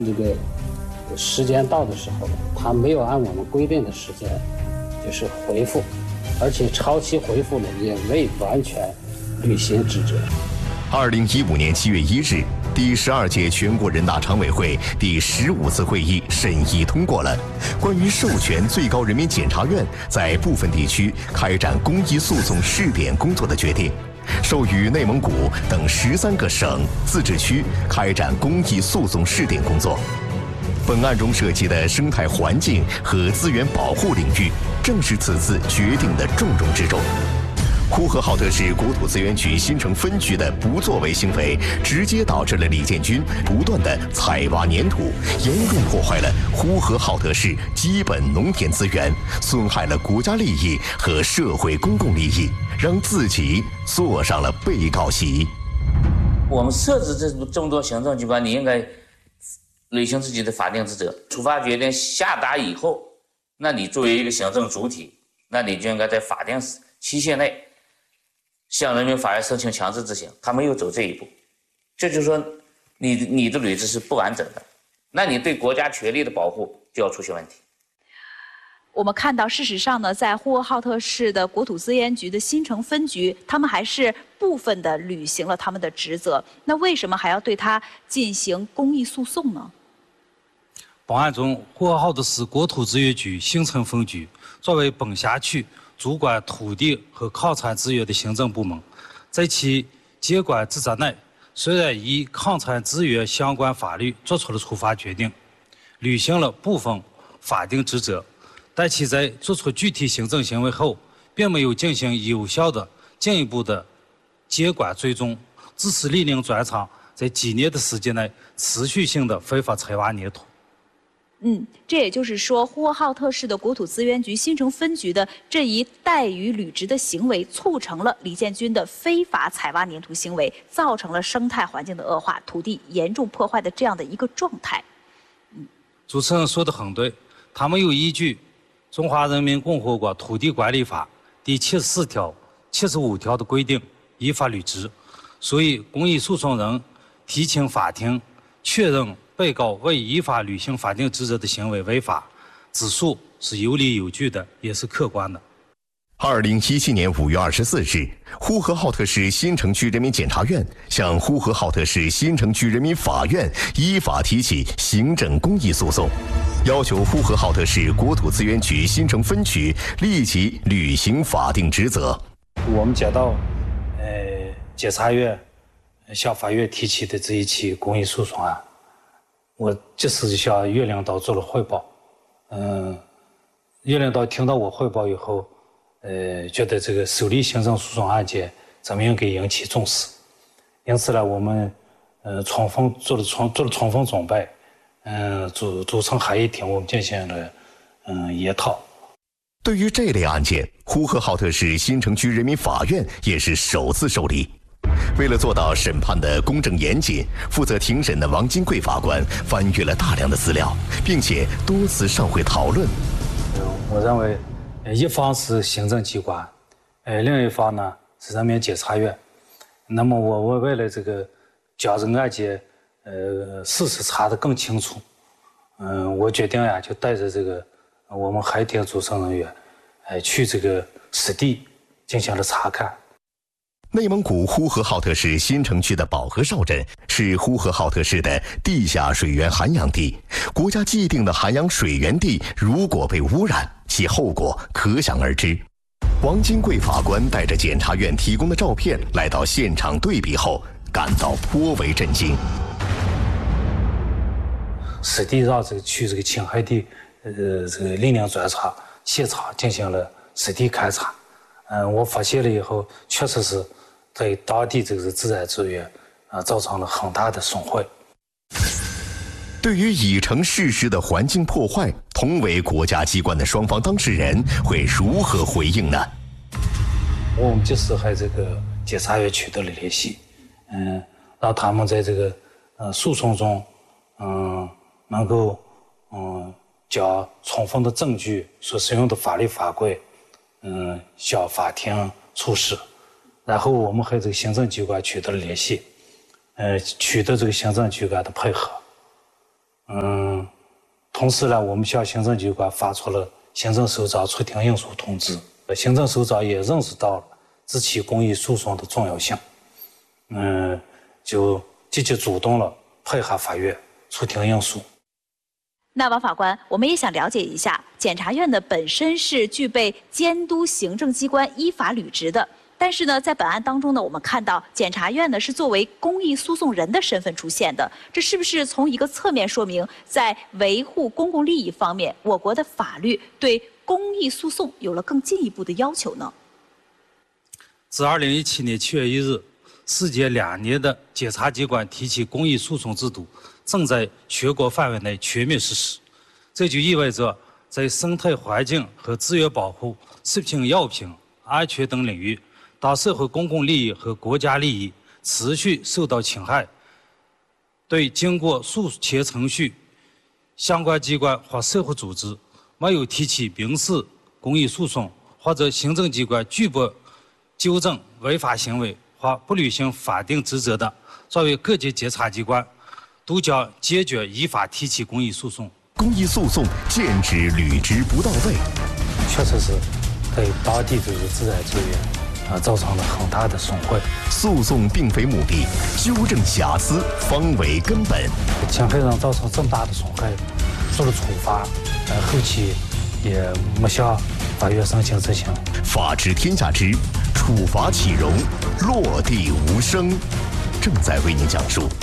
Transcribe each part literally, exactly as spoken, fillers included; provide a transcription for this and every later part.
这个时间到的时候，他没有按我们规定的时间就是回复，而且超期回复了也未完全履行职责。 二零一五年七月一日，第十二届全国人大常委会第十五次会议审议通过了关于授权最高人民检察院在部分地区开展公益诉讼试点工作的决定，授予内蒙古等十三个省、自治区开展公益诉讼试点工作。本案中涉及的生态环境和资源保护领域，正是此次决定的重中之重。呼和浩特市国土资源局新城分局的不作为行为，直接导致了李建军不断的采挖粘土，严重破坏了呼和浩特市基本农田资源，损害了国家利益和社会公共利益，让自己坐上了被告席。 我们设置这这么多行政机关，你应该履行自己的法定职责。处罚决定下达以后，那你作为一个行政主体，那你就应该在法定期限内向人民法院申请强制执行，他没有走这一步，这就是说你你的履职是不完整的，那你对国家权力的保护就要出现问题。 我们看到，事实上呢，在呼和浩特市的国土资源局的新城分局，他们还是部分的履行了他们的职责。那为什么还要对他进行公益诉讼呢？ 本案中，呼和浩特市国土资源局新城分局作为本辖区主管土地和矿产资源的行政部门，在其监管职责内，虽然依矿产资源相关法律作出了处罚决定，履行了部分法定职责，但其在做出具体行政行为后，并没有进行有效的进一步的监管追踪，致使利宁砖厂在几年的时间内持续性的非法采挖粘土。 嗯，这也就是说，呼和浩特市的国土资源局新城分局的这一怠于履职的行为，促成了李建军的非法采挖粘土行为，造成了生态环境的恶化、土地严重破坏的这样的一个状态。 嗯，主持人说的很对，他们有依据《中华人民共和国土地管理法》第七十四条、七十五条的规定，依法履职，所以公益诉讼人提请法庭确认被告未依法履行法定职责的行为违法，指数是有理有据的，也是客观的。 二零一七年五月二十四日，呼和浩特市新城区人民检察院向呼和浩特市新城区人民法院依法提起行政公益诉讼，要求呼和浩特市国土资源局新城分局立即履行法定职责。 我们接到呃检察院向法院提起的这一起公益诉讼案，我及时向岳领导做了汇报。嗯，岳领导听到我汇报以后，呃，觉得这个受理行政诉讼案件咱们应该引起重视，因此呢，我们呃充分做了充做了充分准备，嗯、呃，组组成合议庭，我们进行了嗯研讨。 对于这类案件，呼和浩特市新城区人民法院也是首次受理。为了做到审判的公正严谨，负责庭审的王金贵法官翻阅了大量的资料，并且多次上会讨论。 我认为，一方是行政机关，呃，另一方呢是人民检察院。那么我我为了这个将这个案件呃事实查得更清楚，嗯、呃，我决定呀就带着这个我们合议庭组成人员，呃，去这个实地进行了查看。 内蒙古呼和浩特市新城区的保河哨镇是呼和浩特市的地下水源涵养地，国家既定的涵养水源地如果被污染，其后果可想而知。王金贵法官带着检察院提供的照片来到现场对比后，感到颇为震惊。 实地让这个去这个青海地，呃，这个利宁砖厂现场进行了实地勘查，嗯，我发现了以后，确实是对当地这个自然资源啊、呃、造成了很大的损坏。 对于已成事实的环境破坏，同为国家机关的双方当事人会如何回应呢？ 我们及时和这个检察院取得了联系，嗯，让他们在这个呃诉讼中，嗯，能够嗯将充分的证据所使用的法律法规，嗯，向法庭出示。然后我们和这个行政机关取得了联系，呃，取得这个行政机关的配合。 嗯，同时呢，我们向行政机关发出了行政首长出庭应诉通知。行政首长也认识到了这起公益诉讼的重要性，嗯，就积极主动了配合法院出庭应诉。 那王法官，我们也想了解一下，检察院呢本身是具备监督行政机关依法履职的，但是呢，在本案当中呢，我们看到检察院呢是作为公益诉讼人的身份出现的，这是不是从一个侧面说明，在维护公共利益方面，我国的法律对公益诉讼有了更进一步的要求呢？ 自二零一七年七月一日，世界两年的检察机关提起公益诉讼制度正在全国范围内全面实施。这就意味着，在生态环境和资源保护、食品药品安全等领域，当社会公共利益和国家利益持续受到侵害，对经过诉前程序相关机关或社会组织没有提起民事公益诉讼，或者行政机关拒不纠正违法行为或不履行法定职责的，作为各级检察机关都将坚决依法提起公益诉讼。 公益诉讼剑指履职不到位， 确实是对当地这个自然资源啊造成了很大的损坏。 诉讼并非目的，纠正瑕疵方为根本。 侵害人造成这么大的损害，做了处罚，呃，后期也没向法院申请执行。 法治天下之处罚岂容，落地无声，正在为您讲述。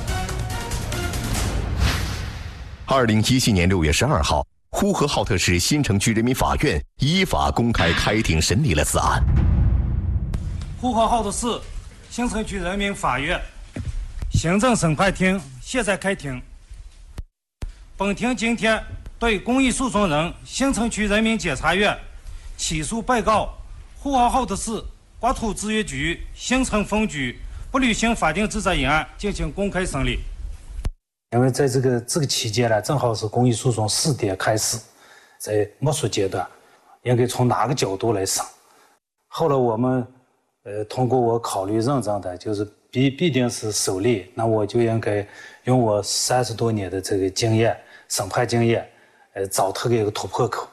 二零一七年六月十二号，呼和浩特市新城区人民法院依法公开开庭审理了此案。 呼和浩特市新城区人民法院行政审判庭现在开庭。本庭今天对公益诉讼人新城区人民检察院起诉被告呼和浩特市国土资源局新城分局不履行法定职责一案进行公开审理。因为在这个这个期间呢，正好是公益诉讼试点开始，在摸索阶段，应该从哪个角度来审。后来我们呃通过我考虑认证的，就是必必定是首例，那我就应该用我三十多年的这个经验，审判经验，呃找出个一个突破口。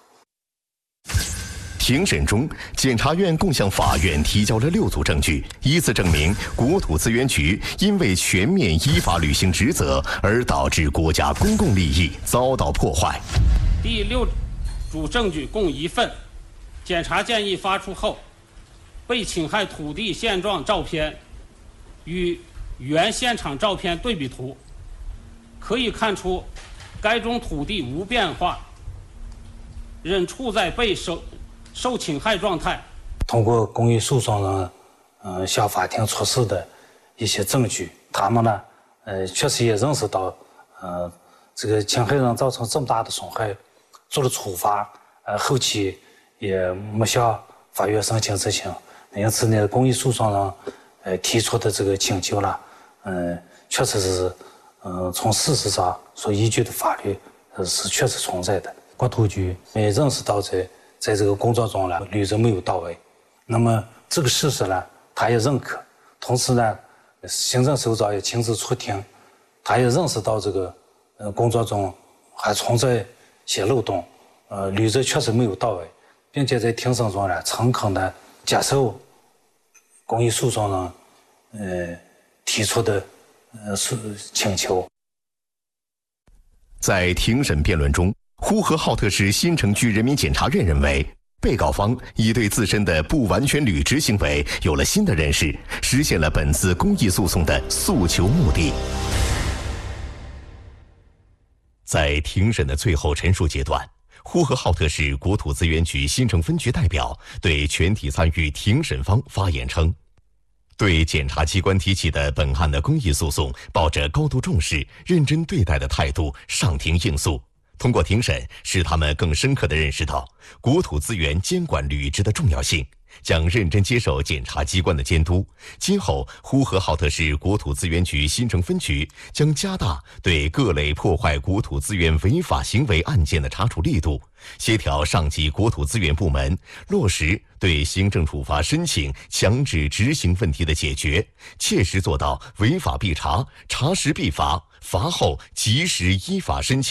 庭审中，检察院共向法院提交了六组证据，依次证明国土资源局因为全面依法履行职责而导致国家公共利益遭到破坏。 第六组证据共一份，检察建议发出后，被侵害土地现状照片与原现场照片对比图，可以看出该中土地无变化，仍处在被受受侵害状态。 通过公益诉讼人，嗯、呃，向法庭出示的一些证据，他们呢，呃，确实也认识到，呃，这个侵害人造成这么大的损害，做了处罚，呃，后期也没向法院申请执行，因此呢，公益诉讼人，呃，提出的这个请求呢，嗯、呃，确实是，嗯、呃，从事实上所依据的法律，呃，是确实存在的。国土局也认识到这。在这个工作中呢，履职没有到位，那么这个事实呢，他也认可。同时呢，行政首长也亲自出庭，他也认识到这个呃工作中还存在些漏洞，呃，履职确实没有到位，并且在庭审中呢，诚恳地接受公益诉讼人呃提出的呃请求。 在庭审辩论中，呼和浩特市新城区人民检察院认为，被告方已对自身的不完全履职行为有了新的认识，实现了本次公益诉讼的诉求目的。在庭审的最后陈述阶段，呼和浩特市国土资源局新城分局代表对全体参与庭审方发言称，对检察机关提起的本案的公益诉讼抱着高度重视、认真对待的态度上庭应诉。通过庭审，使他们更深刻地认识到国土资源监管履职的重要性，将认真接受检察机关的监督。今后，呼和浩特市国土资源局新城分局将加大对各类破坏国土资源违法行为案件的查处力度，协调上级国土资源部门，落实对行政处罚申请强制执行问题的解决，切实做到违法必查、查实必罚、 罚后及时依法申请。